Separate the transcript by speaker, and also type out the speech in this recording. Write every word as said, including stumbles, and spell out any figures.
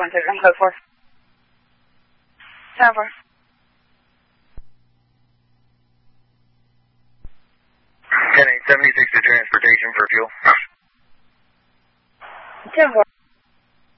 Speaker 1: one six one code four. ten four.
Speaker 2: ten eight seventy-six to transportation for fuel.
Speaker 1: ten four.